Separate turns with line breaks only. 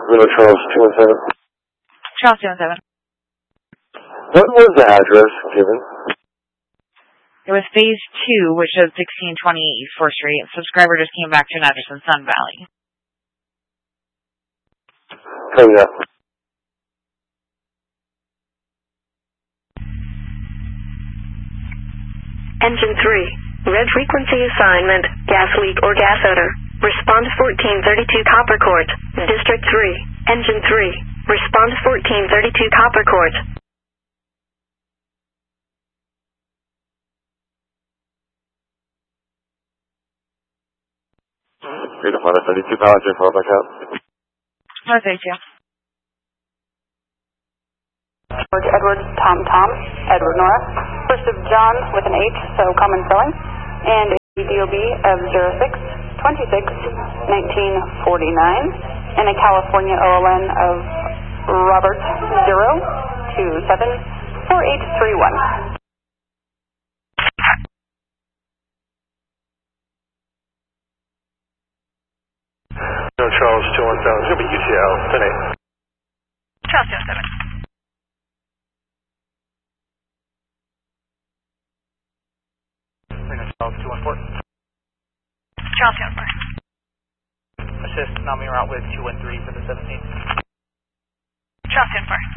Riddle Charles 217.
Charles 217.
What was the address given?
It was phase 2, which is 1620 East 4th Street. Subscriber just came back to an address in Sun Valley.
Copy that.
Engine 3, red frequency assignment, gas leak or gas odor. Respond 1432 Copper Court, District 3. Engine 3, respond 1432 Copper Court.
Beautiful, 32 power, J4 back out.
Oh, thank you.
George Edward, Tom, Edward Nora. First of John with an H, so common spelling. And a DOB of 06-26-1949. And a California OLN of Robert 0274831.
Charles 217, it's going to be UTL 10-8.
Charles 217.
Charles 214.
Charles 214.
Assist, nominee route with 213 for the 17th.
Charles 214.